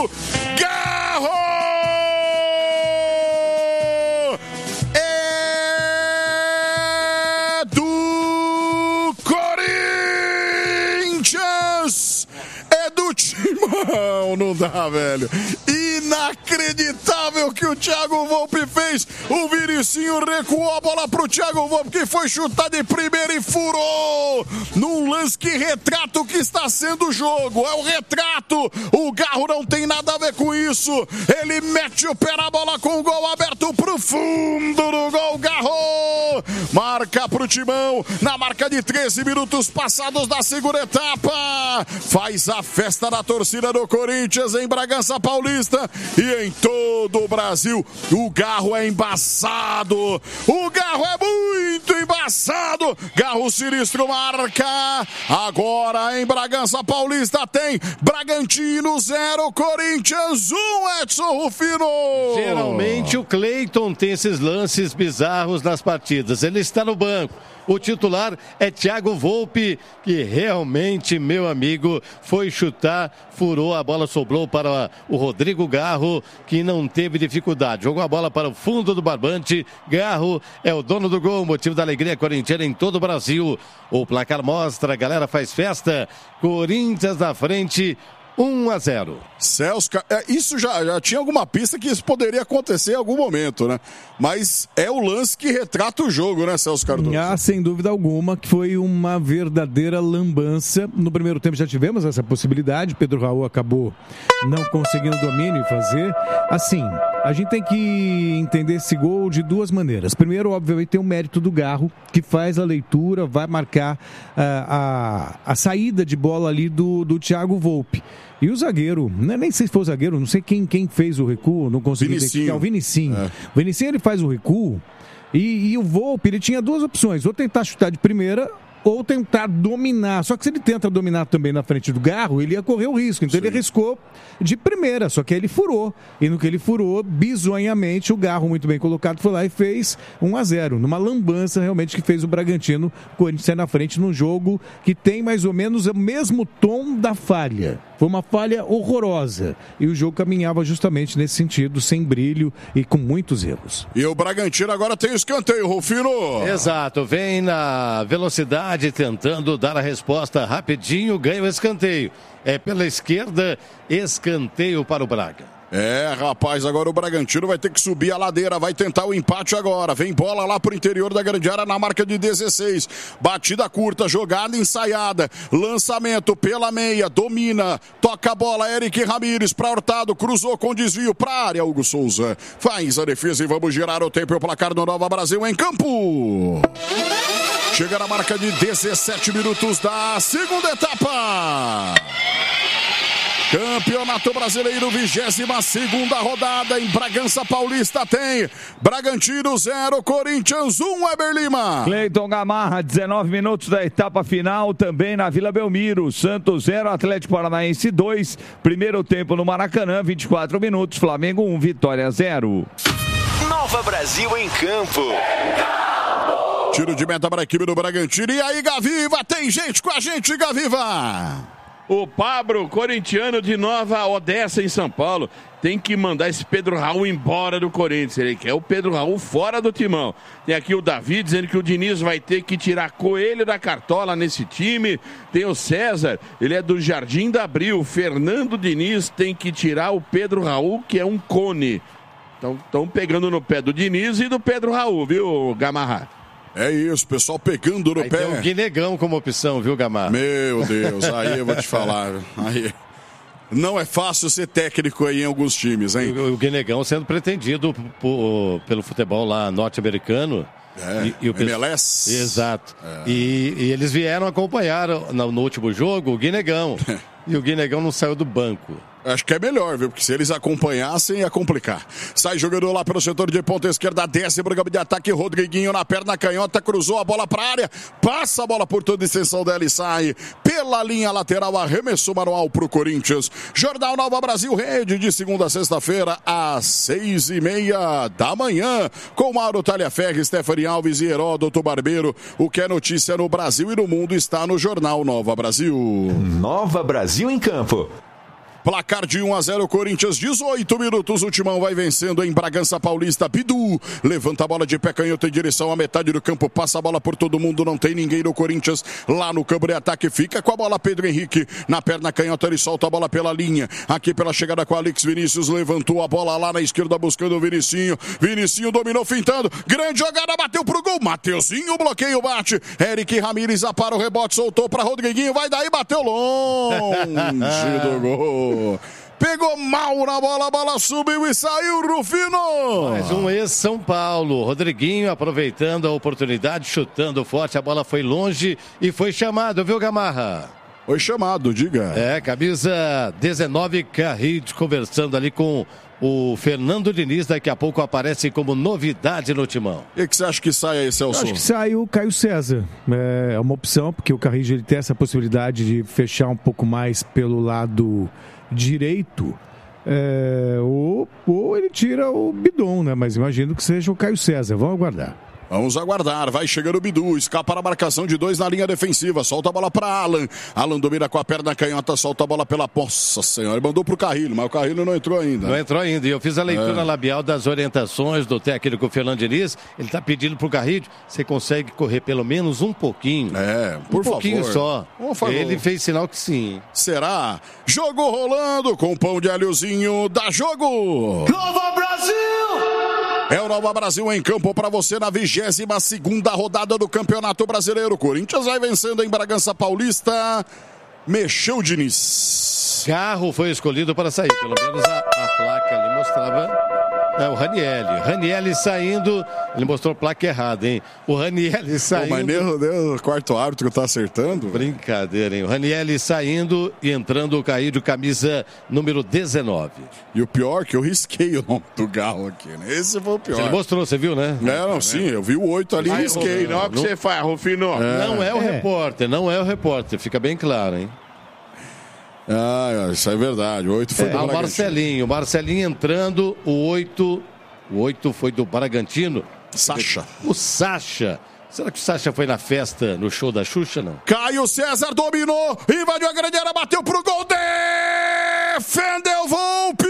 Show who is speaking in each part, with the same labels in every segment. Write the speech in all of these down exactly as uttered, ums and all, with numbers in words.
Speaker 1: Garro! É do Corinthians! É do Timão! Não dá, velho. Inacreditável que o Thiago Volpe fez. O Vinicinho recuou a bola pro Thiago Volpe, que foi chutar de primeira e furou. Num lance que retrata o que está sendo o jogo. É o retrato. O Garro não tem nada a ver com isso. Ele mete o pé na bola com o gol aberto pro fundo do gol. Garro marca pro Timão na marca de treze minutos passados da segunda etapa. Faz a festa da torcida do Corinthians em Bragança Paulista e em todo o Brasil. O Garro é embaçado. O Garro é muito embaçado. Garro sinistro marca. Agora em Bragança Paulista tem Bragantino zero, Corinthians um, Edson Rufino.
Speaker 2: Geralmente o Cleiton tem esses lances bizarros nas partidas. Ele está no banco. O titular é Thiago Volpe, que realmente, meu amigo, foi chutar, furou, a bola sobrou para o Rodrigo Garro, que não teve dificuldade. Jogou a bola para o fundo do barbante. Garro é o dono do gol, motivo da alegria corintiana em todo o Brasil. O placar mostra, a galera faz festa. Corinthians na frente, um a zero.
Speaker 1: Celso, isso já, já tinha alguma pista que isso poderia acontecer em algum momento, né? Mas é o lance que retrata o jogo, né, Celso Cardoso?
Speaker 3: Ah, sem dúvida alguma, que foi uma verdadeira lambança. No primeiro tempo já tivemos essa possibilidade, Pedro Raul acabou não conseguindo domínio e fazer. Assim, a gente tem que entender esse gol de duas maneiras. Primeiro, obviamente, tem o mérito do Garro, que faz a leitura, vai marcar a, a, a saída de bola ali do, do Thiago Volpe. E o zagueiro, né, nem sei se foi o zagueiro, não sei quem, quem fez o recuo, não consegui identificar. O Vinicinho. É. O Vinicinho, ele faz o recuo e, e o Volpe, ele tinha duas opções. Ou tentar chutar de primeira ou tentar dominar. Só que se ele tenta dominar também na frente do Garro, ele ia correr o risco. Então Sim. ele arriscou de primeira, só que aí ele furou. E no que ele furou, bizonhamente, o Garro, muito bem colocado, foi lá e fez um a zero. Numa lambança, realmente, que fez o Bragantino, o Corinthians sair na frente num jogo que tem mais ou menos o mesmo tom da falha. Foi uma falha horrorosa. E o jogo caminhava justamente nesse sentido, sem brilho e com muitos erros.
Speaker 1: E o Bragantino agora tem escanteio, Rufino.
Speaker 2: Exato, vem na velocidade, tentando dar a resposta rapidinho, ganha o escanteio. É pela esquerda, escanteio para o Braga.
Speaker 1: É, rapaz, agora o Bragantino vai ter que subir a ladeira, vai tentar o empate agora. Vem bola lá pro interior da grande área na marca de dezesseis. Batida curta, jogada ensaiada. Lançamento pela meia, domina, toca a bola, Eric Ramírez pra Hurtado, cruzou com desvio pra área, Hugo Souza. Faz a defesa e vamos girar o tempo e o placar do Nova Brasil em campo. Chega na marca de dezessete minutos da segunda etapa. Campeonato Brasileiro, vigésima segunda rodada em Bragança Paulista tem Bragantino zero, Corinthians um, Weber Lima.
Speaker 4: Cleiton Gamarra, dezenove minutos da etapa final, também na Vila Belmiro. Santos zero, Atlético Paranaense dois. Primeiro tempo no Maracanã, vinte e quatro minutos, Flamengo um, Vitória zero.
Speaker 5: Nova Brasil em campo.
Speaker 1: Tiro de meta para a equipe do Bragantino. E aí, Gaviva, tem gente com a gente, Gaviva.
Speaker 6: O Pablo, corintiano de Nova Odessa, em São Paulo, tem que mandar esse Pedro Raul embora do Corinthians. Ele quer o Pedro Raul fora do timão. Tem aqui o Davi dizendo que o Diniz vai ter que tirar Coelho da cartola nesse time. Tem o César, ele é do Jardim da Abril. Fernando Diniz tem que tirar o Pedro Raul, que é um cone. Então, estão pegando no pé do Diniz e do Pedro Raul, viu, Gamarra?
Speaker 1: É isso, pessoal pegando no
Speaker 2: aí
Speaker 1: pé.
Speaker 2: Tem o Guinegão como opção, viu, Gamarra?
Speaker 1: Meu Deus, aí eu vou te falar. Aí... Não é fácil ser técnico aí em alguns times, hein?
Speaker 2: O, o Guinegão sendo pretendido por, pelo futebol lá norte-americano.
Speaker 1: É,
Speaker 2: e, e o
Speaker 1: M L S.
Speaker 2: Exato.
Speaker 1: É.
Speaker 2: E, e eles vieram acompanhar no, no último jogo o Guinegão. E o Guinegão não saiu do banco.
Speaker 1: Acho que é melhor, viu? Porque se eles acompanhassem, ia complicar. Sai jogador lá pelo setor de ponta esquerda, desce pro campo de ataque, Rodriguinho na perna canhota, cruzou a bola pra área, passa a bola por toda a extensão dela e sai pela linha lateral, arremesso manual pro Corinthians. Jornal Nova Brasil Rede, de segunda a sexta-feira, às seis e meia da manhã, com Mauro Talhaferri, Stephanie Alves e Heródoto Barbeiro. O que é notícia no Brasil e no mundo está no Jornal Nova Brasil.
Speaker 5: Nova Brasil em campo.
Speaker 1: Placar de um a zero, Corinthians, dezoito minutos. O Timão vai vencendo em Bragança Paulista. Bidu levanta a bola de pé canhoto em direção à metade do campo. Passa a bola por todo mundo. Não tem ninguém no Corinthians. Lá no campo de ataque fica com a bola Pedro Henrique. Na perna canhota ele solta a bola pela linha. Aqui pela chegada com Alex Vinícius. Levantou a bola lá na esquerda buscando o Vinicinho. Vinicinho dominou fintando. Grande jogada, bateu pro gol. Mateuzinho, bloqueio, bate. Eric Ramírez apara o rebote, soltou para Rodriguinho. Vai daí, bateu longe do gol. Pegou mal na bola, a bola subiu e saiu, Rufino.
Speaker 2: Mais um ex-São Paulo. Rodriguinho aproveitando a oportunidade, chutando forte. A bola foi longe e foi chamado, viu, Gamarra?
Speaker 1: Foi chamado, diga.
Speaker 2: É, camisa dezenove, Carrilho, conversando ali com o Fernando Diniz. Daqui a pouco aparece como novidade no Timão.
Speaker 1: O que você acha que sai aí, Celso?
Speaker 3: Eu acho que sai o Caio César. É uma opção, porque o Carrillo ele tem essa possibilidade de fechar um pouco mais pelo lado direito. É, ou, ou ele tira o Bidon, né? Mas imagino que seja o Caio César. Vamos aguardar.
Speaker 1: Vamos aguardar, vai chegando o Bidu, escapa a marcação de dois na linha defensiva, solta a bola para Alan, Alan domina com a perna canhota, solta a bola pela, nossa senhora, ele mandou pro Carrilho, mas o Carrilho não entrou ainda.
Speaker 2: Não entrou ainda, e eu fiz a leitura é. labial das orientações do técnico Fernando Diniz, ele tá pedindo pro Carrilho, você consegue correr pelo menos um pouquinho.
Speaker 1: É, por
Speaker 2: um pouquinho
Speaker 1: favor.
Speaker 2: só.
Speaker 1: Por favor.
Speaker 2: Ele fez sinal que sim.
Speaker 1: Será? Jogo rolando com pão de alhozinho, dá jogo!
Speaker 5: Nova Brasil!
Speaker 1: É o Nova Brasil em campo para você na vigésima segunda rodada do Campeonato Brasileiro. Corinthians vai vencendo em Bragança Paulista. Mexeu o Diniz.
Speaker 2: Carro foi escolhido para sair. Pelo menos a, a placa ali mostrava. É o Ranielli. Ranielli saindo. Ele mostrou a placa errada, hein? O Ranielli saindo.
Speaker 1: Pô, mas nem o quarto árbitro tá acertando.
Speaker 2: Brincadeira, hein? O Ranielli saindo e entrando o Carrilho, camisa número dezenove.
Speaker 1: E o pior que eu risquei o nome do Galo aqui, né? Esse foi o pior.
Speaker 2: Ele mostrou, você viu, né?
Speaker 1: É, não, sim, eu vi o oito ali e risquei.
Speaker 6: Não é o que você faz, Rufino.
Speaker 2: É. Não é o é. repórter, não é o repórter. Fica bem claro, hein?
Speaker 1: Ah, isso é verdade. O oito foi
Speaker 2: é,
Speaker 1: do
Speaker 2: o Marcelinho. O Marcelinho entrando, o oito. O oito foi do Bragantino.
Speaker 1: Sacha.
Speaker 2: O Sacha. Será que o Sacha foi na festa, no show da Xuxa, não?
Speaker 1: Caio César dominou, invadiu a grande área, bateu pro gol, defendeu Volpi!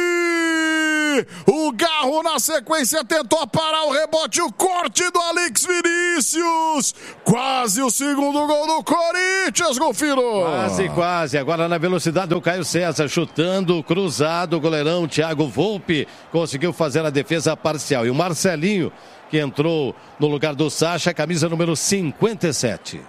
Speaker 1: O Garro na sequência tentou parar o rebote, o corte do Alex Vinícius. Quase o segundo gol do Corinthians, Golfino.
Speaker 2: Quase, quase. Agora na velocidade do Caio César, chutando, cruzado, o goleirão Thiago Volpi conseguiu fazer a defesa parcial. E o Marcelinho, que entrou no lugar do Sacha, camisa número cinquenta e sete.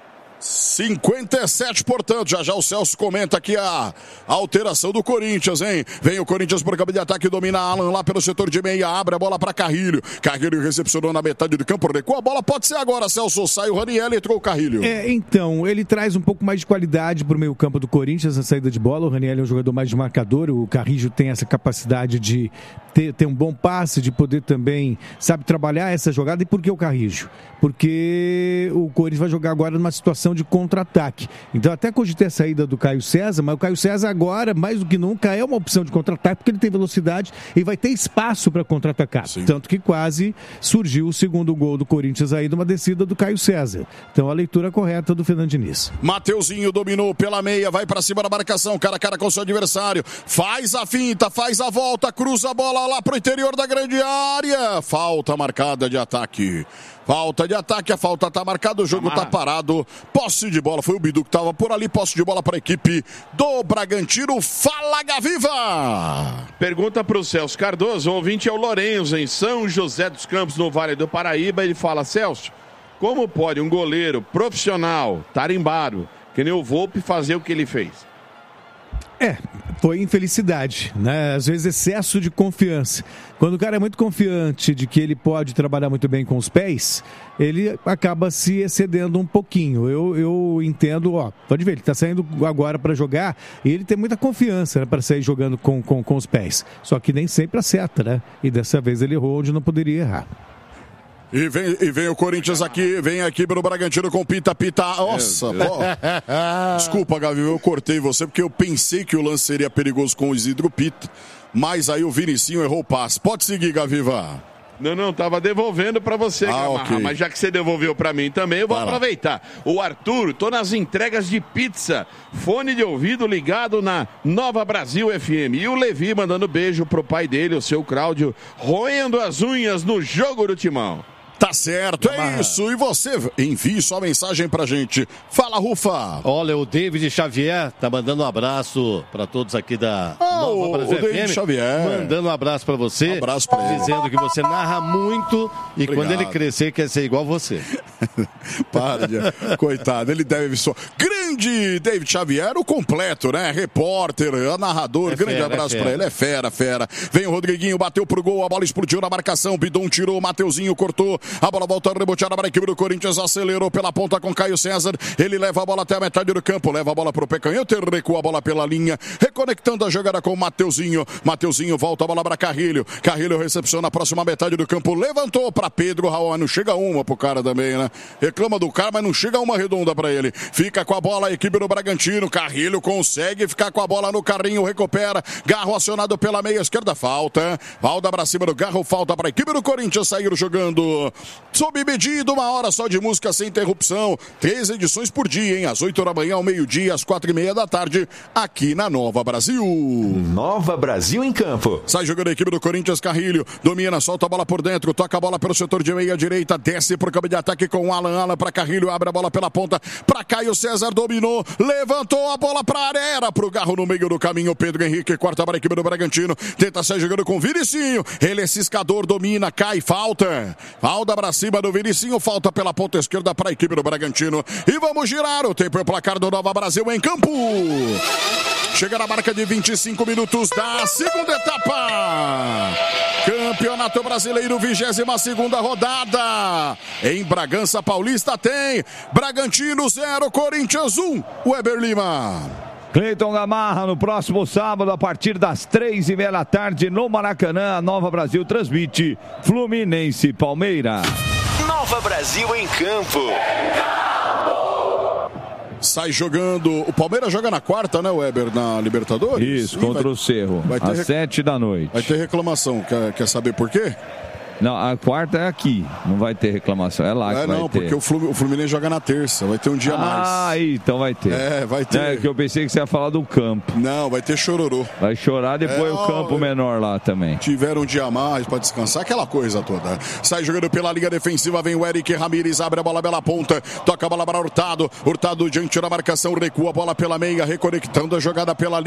Speaker 1: cinquenta e sete, portanto, já já o Celso comenta aqui a alteração do Corinthians, hein? Vem o Corinthians por campo de ataque, domina Alan lá pelo setor de meia, abre a bola para Carrilho. Carrilho recepcionou na metade do campo, recuou a bola, pode ser agora, Celso, sai o Raniel e entrou o Carrilho.
Speaker 3: É, então, ele traz um pouco mais de qualidade pro meio campo do Corinthians, a saída de bola. O Raniel é um jogador mais de marcador, o Carrilho tem essa capacidade de ter, ter um bom passe, de poder também, sabe, trabalhar essa jogada. E por que o Carrilho? Porque o Corinthians vai jogar agora numa situação de contra-ataque. Então até cogitei a saída do Caio César, mas o Caio César agora, mais do que nunca, é uma opção de contra-ataque, porque ele tem velocidade e vai ter espaço para contra-atacar. Sim. Tanto que quase surgiu o segundo gol do Corinthians aí de uma descida do Caio César. Então a leitura correta do Fernando Diniz.
Speaker 1: Mateuzinho dominou pela meia, vai para cima da marcação, cara a cara com o seu adversário, faz a finta, faz a volta, cruza a bola lá pro interior da grande área. Falta marcada de ataque. Falta de ataque, a falta tá marcada, o jogo tá parado. Posse de bola, foi o Bidu que tava por ali. Posse de bola para a equipe do Bragantino. Fala, Gaviva!
Speaker 6: Pergunta pro Celso Cardoso, o ouvinte é o Lourenço, em São José dos Campos, no Vale do Paraíba. Ele fala, Celso, como pode um goleiro profissional, tarimbado, que nem o Volpi, fazer o que ele fez?
Speaker 3: É, foi infelicidade, né? Às vezes excesso de confiança. Quando o cara é muito confiante de que ele pode trabalhar muito bem com os pés, ele acaba se excedendo um pouquinho. Eu, eu entendo, ó, pode ver, ele tá saindo agora para jogar e ele tem muita confiança, né, para sair jogando com, com, com os pés. Só que nem sempre acerta, né? E dessa vez ele errou onde não poderia errar.
Speaker 1: E vem, e vem o Corinthians aqui, vem aqui pelo Bragantino com Pita, Pita. Nossa, pô. Desculpa, Gavi, eu cortei você porque eu pensei que o lance seria perigoso com o Isidro Pita. Mas aí o Vinicinho errou o passe. Pode seguir, Gaviva.
Speaker 6: Não, não, tava devolvendo pra você,
Speaker 1: Ah,
Speaker 6: Gamarra,
Speaker 1: ok.
Speaker 6: mas já que você devolveu pra mim também, eu vou
Speaker 1: Vai lá.
Speaker 6: aproveitar. O Arthur, tô nas entregas de pizza, fone de ouvido ligado na Nova Brasil F M. E o Levi mandando beijo pro pai dele, o seu Cláudio, roendo as unhas no jogo do Timão.
Speaker 1: Tá certo, é isso. E você, envie sua mensagem pra gente. Fala, Rufa.
Speaker 2: Olha, o David Xavier tá mandando um abraço pra todos aqui da
Speaker 1: Ah,
Speaker 2: Nova
Speaker 1: o-
Speaker 2: Brasil
Speaker 1: o David
Speaker 2: F M.
Speaker 1: Xavier.
Speaker 2: Mandando um abraço pra você.
Speaker 1: Um abraço pra ele.
Speaker 2: Dizendo que você narra muito e
Speaker 1: Obrigado.
Speaker 2: quando ele crescer quer ser igual você.
Speaker 1: Para, de... coitado, ele deve só. Grande David Xavier, o completo, né? Repórter, narrador,
Speaker 2: É
Speaker 1: grande
Speaker 2: fera,
Speaker 1: abraço
Speaker 2: é
Speaker 1: pra
Speaker 2: fera.
Speaker 1: ele, é fera, fera. Vem o Rodriguinho, bateu pro gol, a bola explodiu na marcação, Bidon tirou, Mateuzinho cortou, a bola volta reboteada para a equipe do Corinthians, acelerou pela ponta com Caio César, ele leva a bola até a metade do campo, leva a bola pro pé canhoto, recua a bola pela linha, reconectando a jogada com o Mateuzinho, Mateuzinho volta a bola para Carrilho, Carrilho recepciona a próxima metade do campo, levantou para Pedro Raul, não chega uma pro cara também, né? Reclama do cara, mas não chega uma redonda para ele, fica com a bola a equipe do Bragantino, Carrilho consegue ficar com a bola no carrinho, recupera, Garro acionado pela meia esquerda, falta, falta para cima do Garro, falta para a equipe do Corinthians sair jogando, sob medido, uma hora só de música sem interrupção, três edições por dia, hein? Às oito da manhã, ao meio-dia, às quatro e meia da tarde, aqui na Nova Brasil.
Speaker 5: Nova Brasil em campo.
Speaker 1: Sai jogando a equipe do Corinthians, Carrilho, domina, solta a bola por dentro, toca a bola pelo setor de meia direita, desce pro campo de ataque com o Alan, Alan para Carrilho, abre a bola pela ponta, para Caio César, dominou, levantou a bola para a área, era pro Garro no meio do caminho, Pedro Henrique, corta para a equipe do Bragantino, tenta sair jogando com o Vinicinho, ele é ciscador, domina, cai, falta, falta para cima do Vinicinho, falta pela ponta esquerda para a equipe do Bragantino, e vamos girar o tempo e o placar do Nova Brasil em campo. Chega na marca de vinte e cinco minutos da segunda etapa. Campeonato Brasileiro, vigésima segunda rodada. Em Bragança Paulista tem Bragantino zero, Corinthians um. Weber Lima.
Speaker 4: Cleiton Gamarra, no próximo sábado, a partir das três e meia da tarde, no Maracanã, a Nova Brasil transmite Fluminense e Palmeiras.
Speaker 5: Nova Brasil em campo.
Speaker 1: Sai jogando. O Palmeiras joga na quarta, né, Weber, na Libertadores?
Speaker 4: Isso, contra
Speaker 1: vai,
Speaker 4: o Cerro,
Speaker 1: vai ter
Speaker 4: às
Speaker 1: rec-
Speaker 4: sete da noite.
Speaker 1: Vai ter reclamação. Quer, quer saber por quê?
Speaker 4: Não, a quarta é aqui, não vai ter reclamação, é lá
Speaker 1: É,
Speaker 4: que vai
Speaker 1: não,
Speaker 4: ter.
Speaker 1: porque o Flu- o Fluminense joga na terça. Vai ter um dia a mais.
Speaker 4: Ah, aí, então vai ter.
Speaker 1: É, vai ter.
Speaker 4: É, que eu pensei que você ia falar do campo.
Speaker 1: Não, vai ter chororô.
Speaker 4: Vai chorar depois
Speaker 1: É,
Speaker 4: o
Speaker 1: ó,
Speaker 4: campo
Speaker 1: eu-
Speaker 4: menor lá também.
Speaker 1: Tiveram um dia a mais pra descansar, aquela coisa toda. Sai jogando pela linha defensiva, vem o Eric Ramírez, abre a bola pela ponta, toca a bola para Hurtado, Hurtado diante da marcação, recua a bola pela meia, reconectando a jogada pela linha.